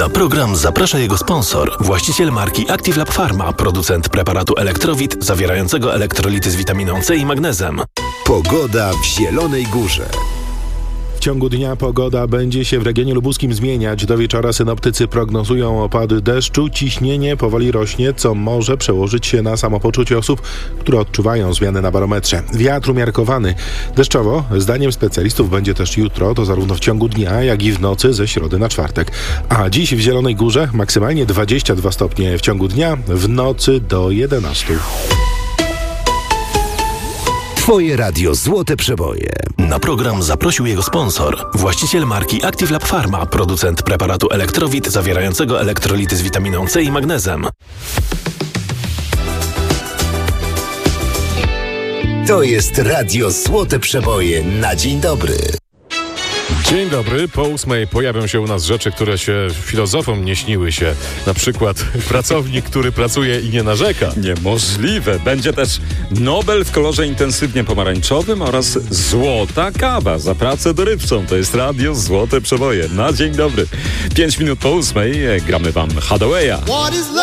Na program zaprasza jego sponsor, właściciel marki Active Lab Pharma, producent preparatu Elektrowit zawierającego elektrolity z witaminą C i magnezem. Pogoda w Zielonej Górze. W ciągu dnia pogoda będzie się w regionie lubuskim zmieniać. Do wieczora synoptycy prognozują opady deszczu. Ciśnienie powoli rośnie, co może przełożyć się na samopoczucie osób, które odczuwają zmiany na barometrze. Wiatr umiarkowany. Deszczowo, zdaniem specjalistów, będzie też jutro, to zarówno w ciągu dnia, jak i w nocy ze środy na czwartek. A dziś w Zielonej Górze maksymalnie 22 stopnie w ciągu dnia, w nocy do 11. Twoje radio Złote Przeboje. Na program zaprosił jego sponsor, właściciel marki Active Lab Pharma, producent preparatu Elektrowit zawierającego elektrolity z witaminą C i magnezem. To jest radio Złote Przeboje na dzień dobry. Dzień dobry. Po 8 pojawią się u nas rzeczy, które się filozofom nie śniły się. Na przykład pracownik, który pracuje i nie narzeka. Niemożliwe. Będzie też Nobel w kolorze intensywnie pomarańczowym oraz złota kawa za pracę dorywczą. To jest radio Złote Przeboje. Na dzień dobry. 5 minut po 8 gramy wam Hathawaya.